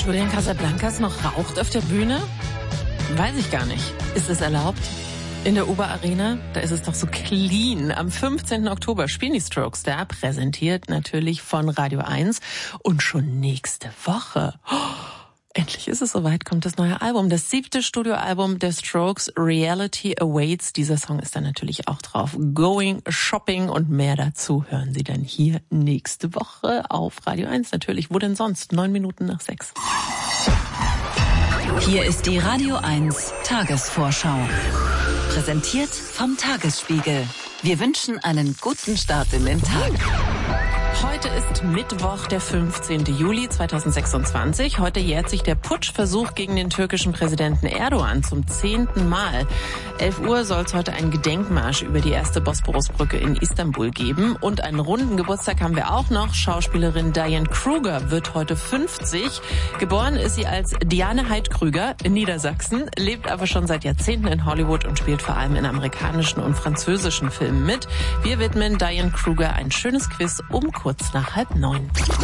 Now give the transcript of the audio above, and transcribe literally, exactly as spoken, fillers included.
Julian Casablancas noch raucht auf der Bühne? Weiß ich gar nicht. Ist es erlaubt? In der Uber Arena, da ist es doch so clean. Am fünfzehnten Oktober spielen die Strokes da, präsentiert natürlich von Radio eins. Und schon nächste Woche, oh, endlich ist es soweit, kommt das neue Album. Das siebte Studioalbum der Strokes, Reality Awaits. Dieser Song ist da natürlich auch drauf. Going Shopping und mehr dazu hören Sie dann hier nächste Woche auf Radio eins. Natürlich, wo denn sonst? Neun Minuten nach sechs. Hier ist die Radio eins Tagesvorschau. Präsentiert vom Tagesspiegel. Wir wünschen einen guten Start in den Tag. Heute ist Mittwoch, der fünfzehnten Juli zweitausendsechsundzwanzig. Heute jährt sich der Putschversuch gegen den türkischen Präsidenten Erdogan zum zehnten Mal. elf Uhr soll es heute einen Gedenkmarsch über die erste Bosporusbrücke in Istanbul geben. Und einen runden Geburtstag haben wir auch noch. Schauspielerin Diane Kruger wird heute fünfzig. Geboren ist sie als Diane Heid-Krüger in Niedersachsen, lebt aber schon seit Jahrzehnten in Hollywood und spielt vor allem in amerikanischen und französischen Filmen mit. Wir widmen Diane Kruger ein schönes Quiz um kurz nach halb neun.